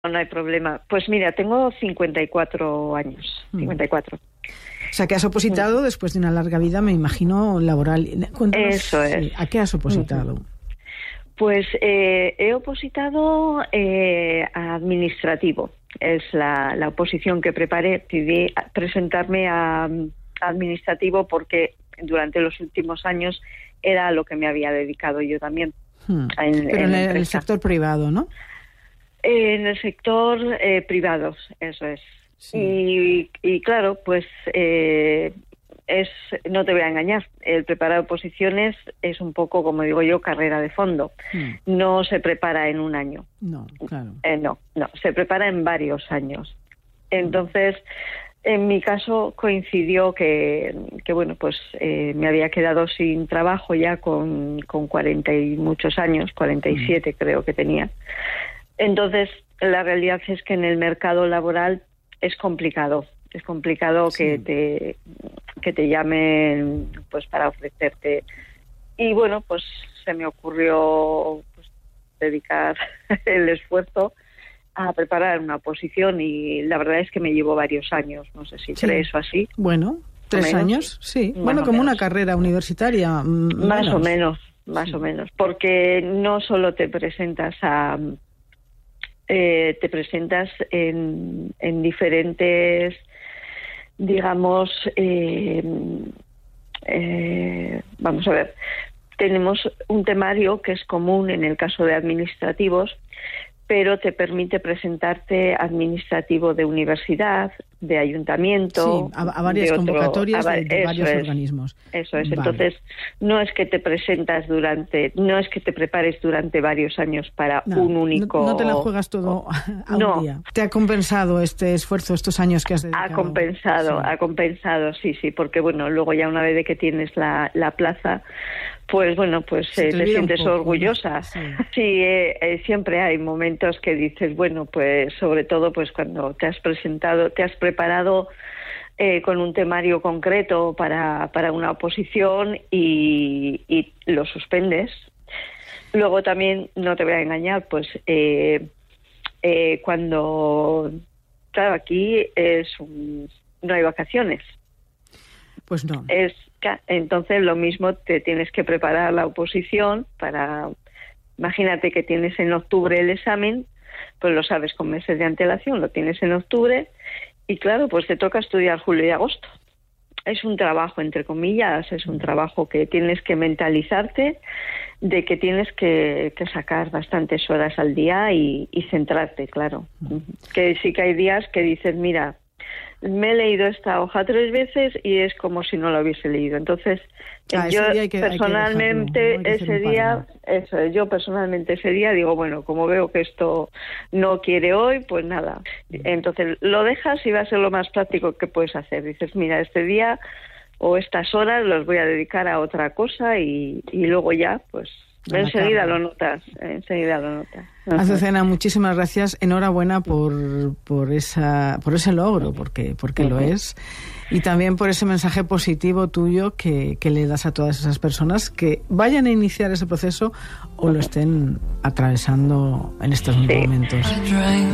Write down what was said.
no hay problema. Pues mira, tengo 54 años, 54. O sea, que has opositado después de una larga vida, me imagino, laboral. Cuéntanos, eso es. ¿A qué has opositado? Pues he opositado a administrativo. Es la oposición que preparé. Decidí presentarme a administrativo porque durante los últimos años era a lo que me había dedicado yo también. Pero en el sector privado, ¿no? En el sector privado, eso es. Sí. Y claro, pues no te voy a engañar, el preparar oposiciones es un poco, como digo yo, carrera de fondo. No se prepara en un año. No, claro. No, se prepara en varios años. Entonces, en mi caso coincidió que bueno, pues me había quedado sin trabajo ya con 40 y muchos años, 47 creo que tenía. Entonces, la realidad es que en el mercado laboral es complicado sí. que te llamen pues para ofrecerte. Y bueno, pues se me ocurrió pues, dedicar el esfuerzo a preparar una oposición y la verdad es que me llevo varios años, no sé si 3 o así. Bueno, 3 años, sí. Bueno, como una carrera universitaria. Más o menos, porque no solo te presentas te presentas en diferentes, digamos, vamos a ver, tenemos un temario que es común en el caso de administrativos, pero te permite presentarte administrativo de universidad, de ayuntamiento... Sí, a varias convocatorias de varios organismos. Eso es. Vale. Entonces, no es que te prepares durante varios años para un único... No te la juegas todo a un día. ¿Te ha compensado este esfuerzo, estos años que has dedicado? Ha compensado, sí, porque bueno, luego ya una vez de que tienes la plaza... Pues bueno, pues te sientes orgullosa. ¿No? Sí, siempre hay momentos que dices, bueno, pues sobre todo pues cuando te has preparado con un temario concreto para una oposición y lo suspendes. Luego también, no te voy a engañar, pues cuando, claro, aquí no hay vacaciones. Pues no. Entonces lo mismo, te tienes que preparar la oposición imagínate que tienes en octubre el examen, pues lo sabes con meses de antelación, lo tienes en octubre y claro, pues te toca estudiar julio y agosto. Es un trabajo, entre comillas, es un trabajo que tienes que mentalizarte de que tienes que sacar bastantes horas al día y centrarte, claro. Que sí que hay días que dices, mira, me he leído esta hoja 3 veces y es como si no la hubiese leído. Entonces, yo personalmente ese día digo, bueno, como veo que esto no quiere hoy, pues nada. Entonces, lo dejas y va a ser lo más práctico que puedes hacer. Dices, mira, este día o estas horas los voy a dedicar a otra cosa y luego ya, pues... Enseguida lo notas. Azucena, muchísimas gracias. Enhorabuena por ese logro, porque lo es. Y también por ese mensaje positivo tuyo que le das a todas esas personas que vayan a iniciar ese proceso o lo estén atravesando en estos momentos.